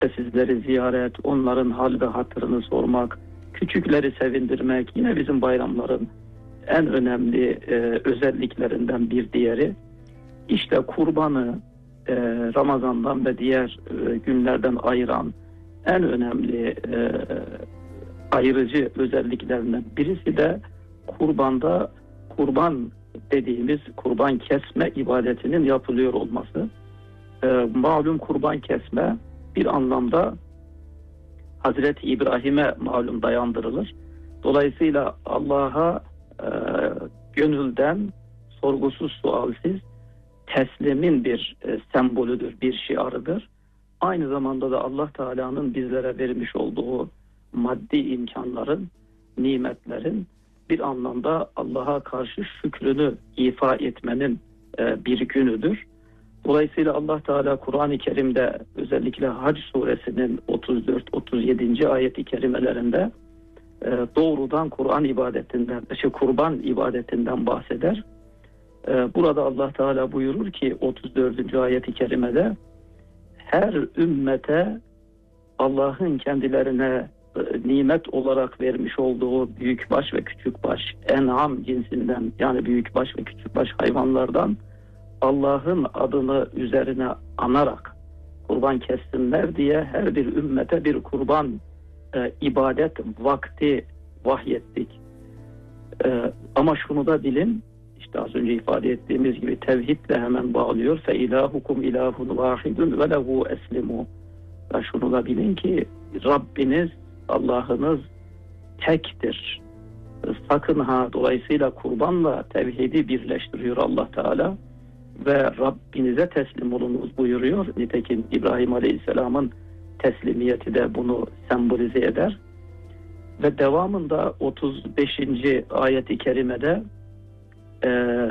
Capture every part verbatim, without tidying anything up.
ve sizleri ziyaret, onların hal ve hatırını sormak, küçükleri sevindirmek yine bizim bayramların en önemli e, özelliklerinden bir diğeri. İşte kurbanı e, Ramazan'dan ve diğer e, günlerden ayıran en önemli e, ayırıcı özelliklerinden birisi de kurbanda kurban dediğimiz kurban kesme ibadetinin yapılıyor olması. E, malum kurban kesme bir anlamda Hazreti İbrahim'e malum dayandırılır. Dolayısıyla Allah'a e, gönülden sorgusuz sualsiz teslimin bir e, sembolüdür, bir şiarıdır. Aynı zamanda da Allah Teala'nın bizlere vermiş olduğu maddi imkanların, nimetlerin bir anlamda Allah'a karşı şükrünü ifa etmenin e, bir günüdür. Dolayısıyla Allah Teala Kur'an-ı Kerim'de özellikle Hac suresinin otuz dört otuz yedinci ayeti kerimelerinde e, doğrudan Kur'an ibadetinden, işte kurban ibadetinden bahseder. E, burada Allah Teala buyurur ki otuz dördüncü ayeti kerimede her ümmete Allah'ın kendilerine e, nimet olarak vermiş olduğu büyükbaş ve küçükbaş en'am cinsinden, yani büyükbaş ve küçükbaş hayvanlardan Allah'ın adını üzerine anarak kurban kessinler diye her bir ümmete bir kurban e, ibadet vakti vahyettik. E, ama şunu da bilin, işte az önce ifade ettiğimiz gibi tevhidle hemen bağlıyor. Fe ilahukum ilahun vahidun ve lehu eslimu. Ve şunu da bilin ki Rabbiniz, Allah'ınız tektir. Sakın ha, dolayısıyla kurbanla tevhidi birleştiriyor Allah Teala ve Rabbinize teslim olunuz buyuruyor. Nitekim İbrahim Aleyhisselam'ın teslimiyeti de bunu sembolize eder. Ve devamında otuz beşinci ayeti kerimede e,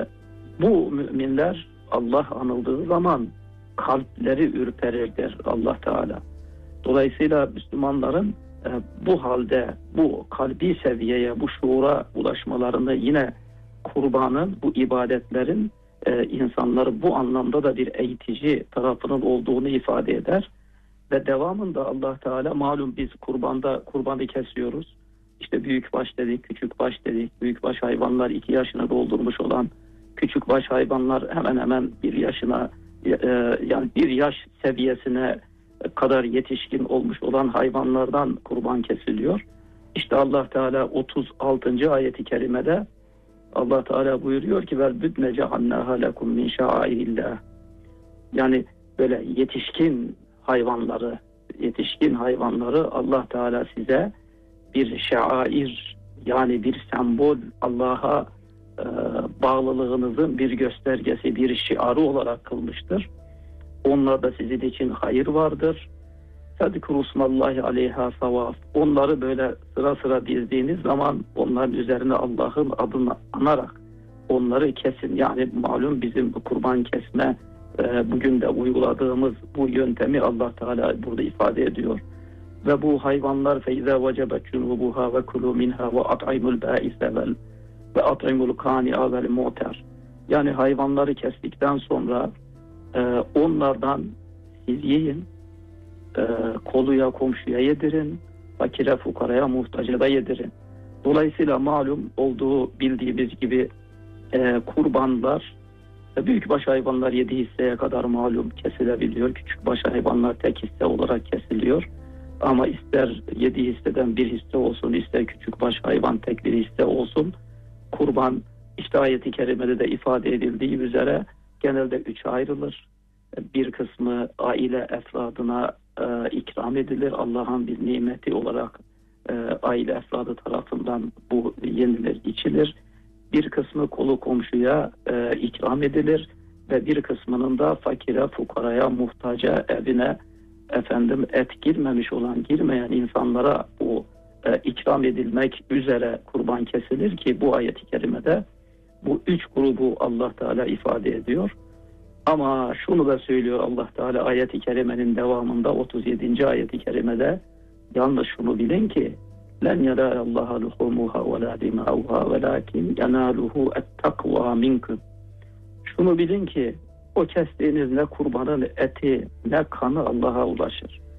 bu müminler Allah anıldığı zaman kalpleri ürperir der Allah Teala. Dolayısıyla Müslümanların e, bu halde bu kalbi seviyeye, bu şuura ulaşmalarını yine kurbanın, bu ibadetlerin e, insanları bu anlamda da bir eğitici tarafının olduğunu ifade eder. Ve devamında Allah Teala malum biz kurbanda kurbanı kesiyoruz. İşte büyükbaş dedik, küçükbaş dedik. Büyükbaş hayvanlar iki yaşını doldurmuş olan, küçükbaş hayvanlar hemen hemen bir yaşına e, yani bir yaş seviyesine kadar yetişkin olmuş olan hayvanlardan kurban kesiliyor. İşte Allah Teala otuz altıncı ayeti kerimede Allah Teala buyuruyor ki vel büdne ceannaha lekum min şa'airillah. Yani böyle yetişkin hayvanları, yetişkin hayvanları Allah Teala size bir şair, yani bir sembol, Allah'a e, bağlılığınızın bir göstergesi, bir şiarı olarak kılmıştır. Onlarda sizin için hayır vardır. Fezkurusmallahi aleyha savaf. Onları böyle sıra sıra dizdiğiniz zaman onların üzerine Allah'ın adını anarak onları kesin. Yani malum bizim bu kurban kesme e, bugün de uyguladığımız bu yöntemi Allah Teala burada ifade ediyor. Ve bu hayvanlar feiza vecebet cunubuha ve kulu minha ve at'imul ba'ise vel ve at'imul kani'a vel mu'ter. Yani hayvanları kestikten sonra e, onlardan siz yiyin, e, koluya komşuya yedirin, fakire fukaraya muhtaca da yedirin. Dolayısıyla malum olduğu bildiğimiz gibi e, kurbanlar, e, büyükbaş hayvanlar yedi hisseye kadar malum kesilebiliyor. Küçükbaş hayvanlar tek hisse olarak kesiliyor. Ama ister yedi hisseden bir hisse olsun, ister küçükbaş hayvan tek bir hisse olsun, kurban işte ayeti kerimede de ifade edildiği üzere genelde üçe ayrılır. Bir kısmı aile efradına e, ikram edilir. Allah'ın bir nimeti olarak e, aile efradı tarafından bu yenilir, içilir. Bir kısmı kolu komşuya e, ikram edilir ve bir kısmının da fakire, fukaraya, muhtaca, evine efendim et girmemiş olan, girmeyen insanlara bu e, ikram edilmek üzere kurban kesilir ki bu ayet-i kerimede bu üç grubu Allah Teala ifade ediyor. Ama şunu da söylüyor Allah Teala ayet-i kerimenin devamında otuz yedinci ayet-i kerimede, yalnız şunu bilin ki len yarallaha luhumuha ve la dimauha velakin yanaluhu et-takva minkum. Şunu bilin ki o kestiğiniz ne kurbanın eti ne kanı Allah'a ulaşır.